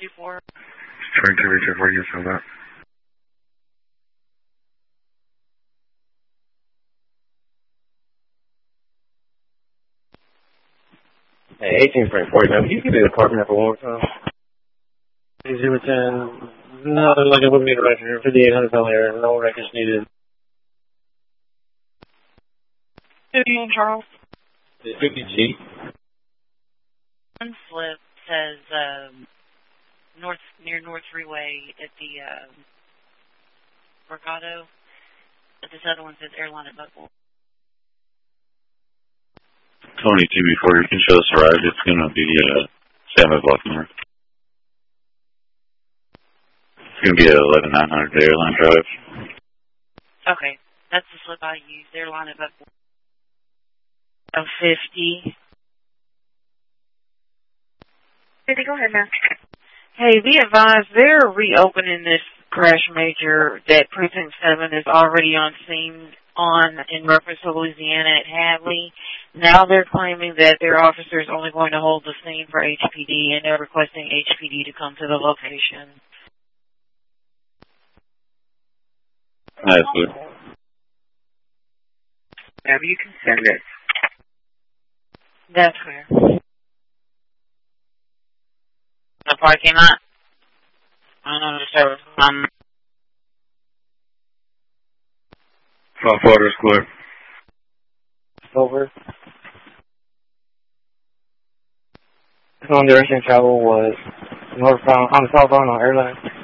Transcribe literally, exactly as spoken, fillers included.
two four. Trying to reach out for you, so that. Hey, eighteen Spring forty-nine. Can you give me the parking number one more time? zero ten. No, like it wouldn't be the record. fifty-eight hundred Bel-Air. No records needed. fifty Charles. fifty G. One slip says um, north near North Freeway at the uh, Mercado. But this other one says airline at Buckle. twenty-two before you can show us a ride, it's going to be uh, seven o'clock north. It's going to be a eleven nine hundred airline drive. Okay, that's the slip I used. Airline at Buckle. Oh, fifty. fifty, go ahead, ma'am. Hey, be advised, they're reopening this crash major that Precinct seven is already on scene on in reference to Louisiana at Hadley. Now they're claiming that their officers only going to hold the scene for H P D, and they're requesting H P D to come to the location. That's good. Yeah, you can send it. That's fair. The parking lot? I don't know the service. Um, South Water Square. Over. On direction travel was northbound, on the southbound on airline.